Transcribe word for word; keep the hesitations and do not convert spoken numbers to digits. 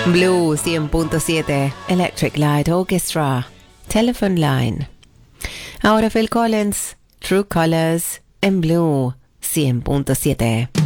Blue cien punto siete, Electric Light Orchestra, Telephone Line. Ahora Phil Collins, True Colors, en Blue cien punto siete.